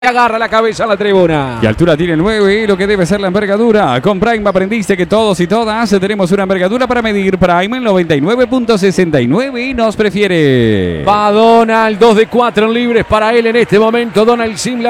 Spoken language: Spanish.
Agarra la cabeza a la tribuna. ¿Qué altura tiene el 9? Lo que debe ser la envergadura. Con Prime aprendiste que todos y todas tenemos una envergadura para medir. Prime en 99.69 y nos prefiere. Va Donald, 2 de 4 libres para él en este momento. Donald Sim.